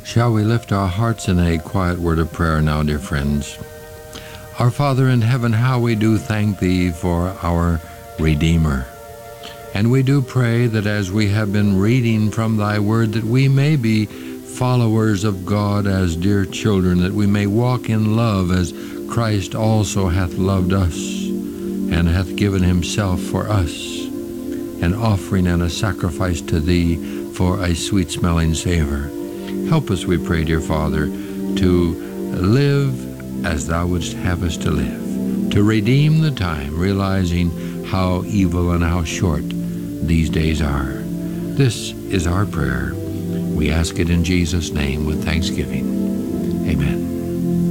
Shall we lift our hearts in a quiet word of prayer now, dear friends? Our Father in heaven, how we do thank Thee for our Redeemer. And we do pray that as we have been reading from Thy word, that we may be followers of God as dear children, that we may walk in love as Christ also hath loved us and hath given Himself for us, an offering and a sacrifice to Thee for a sweet-smelling savor. Help us, we pray, dear Father, to live as Thou wouldst have us to live, to redeem the time, realizing how evil and how short these days are. This is our prayer. We ask it in Jesus' name with thanksgiving. Amen.